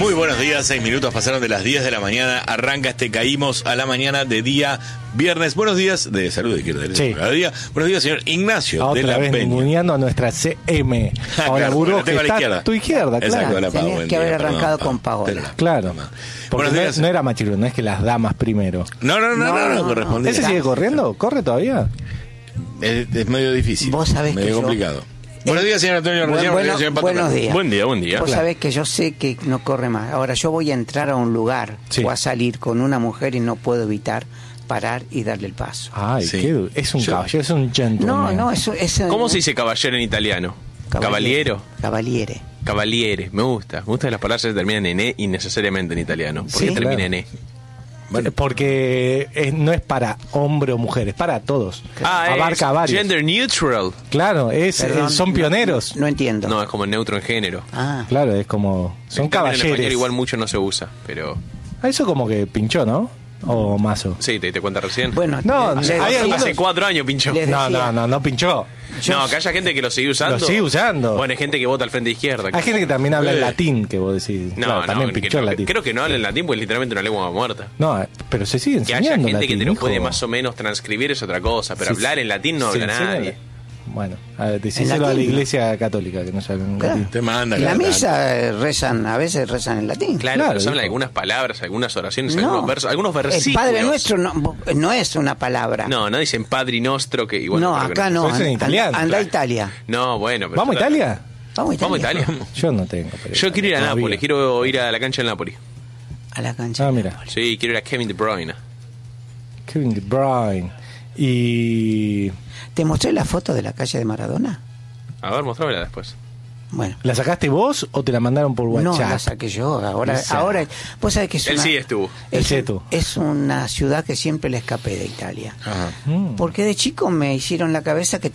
Muy buenos días, 6 minutos pasaron de las 10 de la mañana. Arranca este Caímos a la mañana de día viernes. Buenos días, de salud de izquierda. Sí. Cada día. Buenos días, señor Ignacio de la Otra vez Peña. ninguneando a nuestra CM. Ahora, Claro, Burgos, tengo que a la está izquierda. a tu izquierda, Exacto, claro. la Pau, Tenías buen que haber día, perdón, arrancado Pau. con Paola. Pero- Claro. Porque Buenos días. no era machirulo, no es que las damas primero. No, correspondía. ¿Ese sigue corriendo? ¿Corre todavía? Es medio difícil. Vos sabés medio que yo- complicado. Buenos días, señor Antonio Recién. Buenos días. Buen día. Vos sabés que yo sé que no corre más. Ahora yo voy a entrar a un lugar Sí. o a salir con una mujer y no puedo evitar parar y darle el paso. Ay, Sí. es un caballero, es un gentleman. No, eso ¿Cómo se dice caballero en italiano? Caballero. Cavaliere. Cavaliere, me gusta que las palabras se terminan en E innecesariamente en italiano. ¿Por qué Sí, termina claro. en E? Bueno, porque no es para hombre o mujer, es para todos. Abarca a es varios. gender neutral. Claro, Perdón, son pioneros. No entiendo. No, es como neutro en género. Ah, Claro, es como. Son En caballeros. español igual mucho no se usa, pero... Eso como que pinchó, ¿no? O mazo. Sí, te cuenta recién. bueno, No, les hay decía- algunos- Hace 4 años pinchó. Les No, decía- no pinchó. No, que haya gente que lo sigue usando. Lo sigue usando. Bueno, hay gente que vota al frente izquierda. Hay gente que también habla en latín, que vos decís. No, Claro, también que pinchó no, el latín. creo que no habla en latín porque es literalmente una lengua muerta. No, pero se sigue Que haya enseñando gente latín, que te lo hijo. puede más o menos transcribir es otra cosa, pero Sí, hablar en latín no se habla enseña- nadie. Bueno, a ver, En decíselo a la latín, ¿no? iglesia católica que no saben Claro. latín. Te manda. En la claro. misa rezan, a veces rezan en latín. Claro, Claro, pero se habla hijo. algunas palabras, algunas oraciones, No. algunos versos, algunos El versículos. Padre Nuestro no es una palabra. No dicen Padre Nostro, que igual no, creo que acá no. Eso es en italiano, Anda a claro. Italia. No, bueno. pero ¿Vamos a Italia? Vamos Vamos a Italia. Yo no tengo. pero- Yo quiero ir a todavía. Nápoles, quiero ir a la cancha del Nápoles. A la cancha. Ah, mira. Sí, quiero ir a Kevin De Bruyne. Kevin De Bruyne. Y. ¿Te mostré la foto de la calle de Maradona? A ver, mostrámela después. Bueno. ¿La sacaste vos o te la mandaron por WhatsApp? No, la saqué yo. Ahora, Esa. vos sabés que es Él una, sí estuvo. Él es, sí estuvo. es una ciudad que siempre le escapé de Italia. Ajá. Mm. Porque de chico me hicieron la cabeza que